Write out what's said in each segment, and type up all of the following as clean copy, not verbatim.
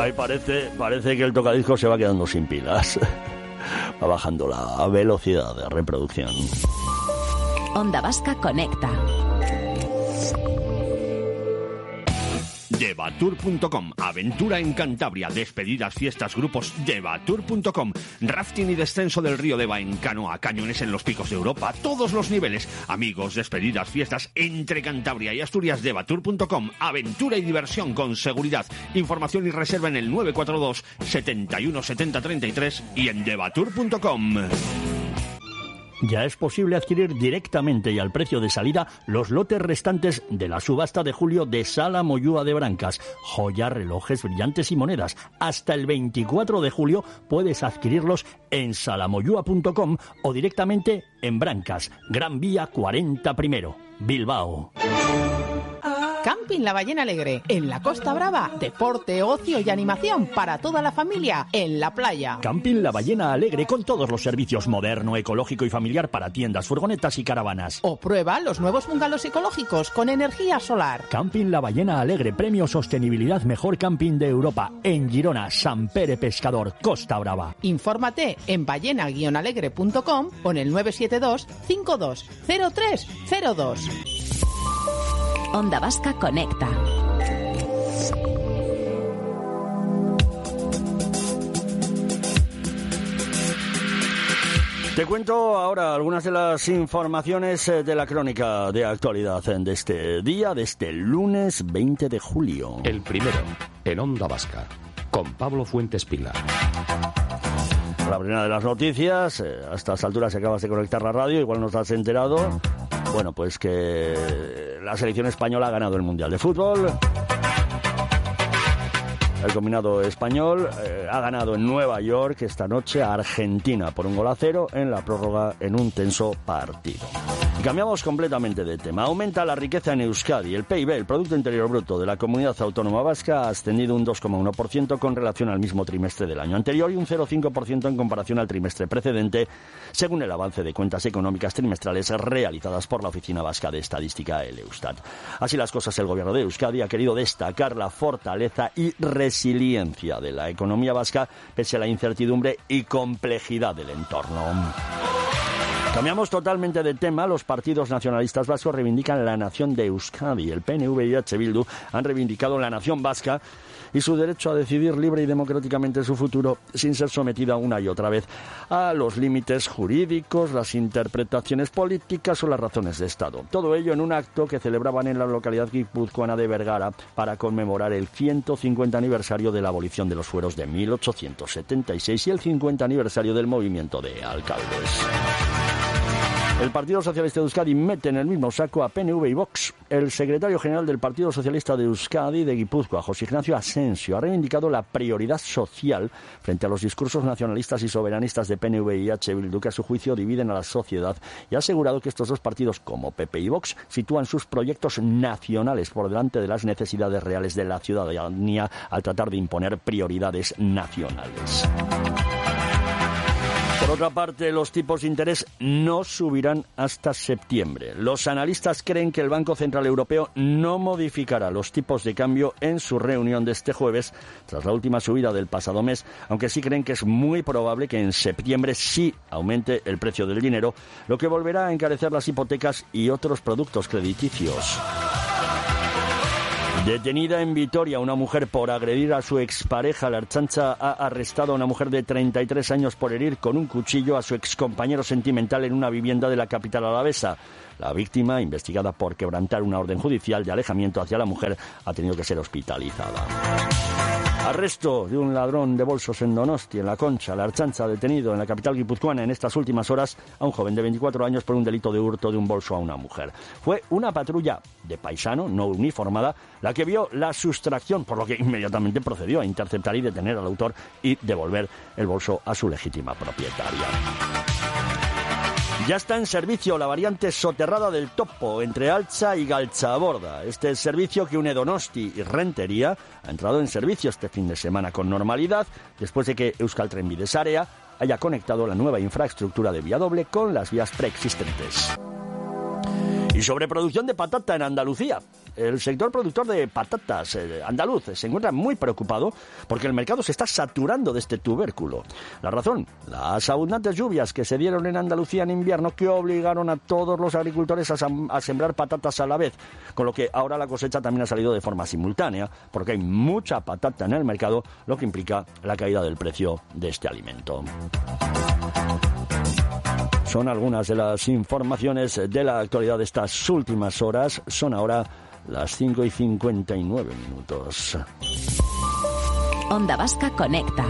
Ahí parece que el tocadiscos se va quedando sin pilas. Va bajando la velocidad de reproducción. Onda Vasca conecta. Devatur.com, aventura en Cantabria, despedidas, fiestas, grupos. Devatur.com, rafting y descenso del río Deva en canoa, cañones en los picos de Europa, todos los niveles. Amigos, despedidas, fiestas entre Cantabria y Asturias. Devatur.com, aventura y diversión con seguridad. Información y reserva en el 942 71 70 33 y en devatur.com. Ya es posible adquirir directamente y al precio de salida los lotes restantes de la subasta de julio de Sala Moyúa de Brancas. Joyas, relojes, brillantes y monedas. Hasta el 24 de julio puedes adquirirlos en salamoyúa.com o directamente en Brancas, Gran Vía 40 primero, Bilbao. Camping La Ballena Alegre, en la Costa Brava. Deporte, ocio y animación para toda la familia en la playa. Camping La Ballena Alegre con todos los servicios moderno, ecológico y familiar para tiendas, furgonetas y caravanas. O prueba los nuevos bungalows ecológicos con energía solar. Camping La Ballena Alegre, premio Sostenibilidad Mejor Camping de Europa, en Girona, Sant Pere Pescador, Costa Brava. Infórmate en ballena-alegre.com o en el 972 520302. Onda Vasca conecta. Te cuento ahora algunas de las informaciones de la crónica de actualidad de este día, de este lunes 20 de julio. El primero, en Onda Vasca, con Pablo Fuentes Pila. La primera de las noticias, a estas alturas acabas de conectar la radio, igual no te has enterado. Bueno, pues que la selección española ha ganado el Mundial de Fútbol. El combinado español ha ganado en Nueva York esta noche a Argentina por 1-0 en la prórroga en un tenso partido. Y cambiamos completamente de tema. Aumenta la riqueza en Euskadi. El PIB, el Producto Interior Bruto de la Comunidad Autónoma Vasca, ha ascendido un 2,1% con relación al mismo trimestre del año anterior y un 0,5% en comparación al trimestre precedente, según el avance de cuentas económicas trimestrales realizadas por la Oficina Vasca de Estadística, el Eustat. Así las cosas, el gobierno de Euskadi ha querido destacar la fortaleza y resiliencia de la economía vasca pese a la incertidumbre y complejidad del entorno. Cambiamos totalmente de tema. Los partidos nacionalistas vascos reivindican la nación de Euskadi. El PNV y H. Bildu han reivindicado la nación vasca y su derecho a decidir libre y democráticamente su futuro sin ser sometida una y otra vez a los límites jurídicos, las interpretaciones políticas o las razones de Estado. Todo ello en un acto que celebraban en la localidad guipuzcoana de Vergara para conmemorar el 150 aniversario de la abolición de los fueros de 1876 y el 50 aniversario del movimiento de alcaldes. El Partido Socialista de Euskadi mete en el mismo saco a PNV y Vox. El secretario general del Partido Socialista de Euskadi de Guipúzcoa, José Ignacio Asensio, ha reivindicado la prioridad social frente a los discursos nacionalistas y soberanistas de PNV y H. Bildu, que a su juicio dividen a la sociedad, y ha asegurado que estos dos partidos, como PP y Vox, sitúan sus proyectos nacionales por delante de las necesidades reales de la ciudadanía al tratar de imponer prioridades nacionales. Por otra parte, los tipos de interés no subirán hasta septiembre. Los analistas creen que el Banco Central Europeo no modificará los tipos de cambio en su reunión de este jueves, tras la última subida del pasado mes, aunque sí creen que es muy probable que en septiembre sí aumente el precio del dinero, lo que volverá a encarecer las hipotecas y otros productos crediticios. Detenida en Vitoria una mujer por agredir a su expareja. La Ertzaintza ha arrestado a una mujer de 33 años por herir con un cuchillo a su excompañero sentimental en una vivienda de la capital alavesa. La víctima, investigada por quebrantar una orden judicial de alejamiento hacia la mujer, ha tenido que ser hospitalizada. Arresto de un ladrón de bolsos en Donosti, en La Concha. La Ertzaintza ha detenido en la capital guipuzcoana en estas últimas horas a un joven de 24 años por un delito de hurto de un bolso a una mujer. Fue una patrulla de paisano, no uniformada, la que vio la sustracción, por lo que inmediatamente procedió a interceptar y detener al autor y devolver el bolso a su legítima propietaria. Ya está en servicio la variante soterrada del Topo entre Altza y Galtzaborda. Este servicio que une Donosti y Rentería ha entrado en servicio este fin de semana con normalidad después de que Euskal Trenbide Sarea haya conectado la nueva infraestructura de vía doble con las vías preexistentes. Y sobreproducción de patata en Andalucía. El sector productor de patatas andaluz se encuentra muy preocupado porque el mercado se está saturando de este tubérculo. La razón, las abundantes lluvias que se dieron en Andalucía en invierno, que obligaron a todos los agricultores a sembrar patatas a la vez, con lo que ahora la cosecha también ha salido de forma simultánea, porque hay mucha patata en el mercado, lo que implica la caída del precio de este alimento. Son algunas de las informaciones de la actualidad de estas últimas horas. Son ahora las 5:59. Onda Vasca Conecta.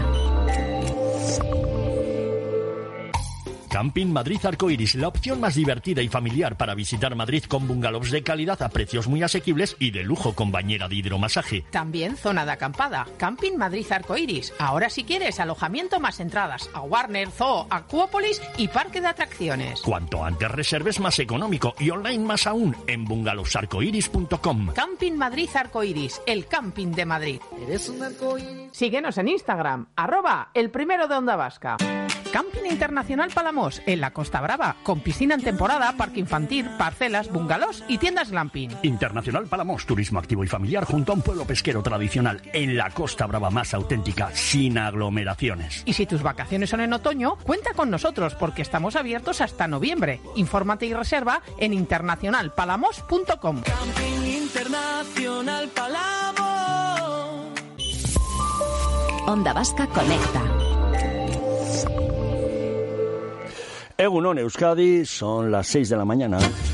Camping Madrid Arcoiris, la opción más divertida y familiar para visitar Madrid, con bungalows de calidad a precios muy asequibles y de lujo con bañera de hidromasaje. También zona de acampada. Camping Madrid Arcoiris. Ahora si quieres alojamiento más entradas a Warner, Zoo, Acuópolis y parque de atracciones. Cuanto antes reserves, más económico, y online más aún en bungalowsarcoiris.com. Camping Madrid Arcoiris, el camping de Madrid. Eres un arcoíris. Síguenos en Instagram, @el primero de Onda Vasca. Camping Internacional Palamos, en la Costa Brava, con piscina en temporada, parque infantil, parcelas, bungalows y tiendas glamping. Internacional Palamos, turismo activo y familiar junto a un pueblo pesquero tradicional en la Costa Brava más auténtica, sin aglomeraciones. Y si tus vacaciones son en otoño, cuenta con nosotros porque estamos abiertos hasta noviembre. Infórmate y reserva en internacionalpalamos.com. Camping Internacional Palamos. Onda Vasca Conecta. Egunon Euskadi, son las 6 de la mañana.